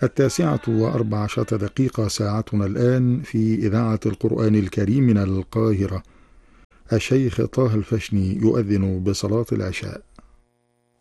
9:14 ساعتنا الآن في إذاعة القرآن الكريم من القاهرة. الشيخ طه الفشني يؤذن بصلاة العشاء.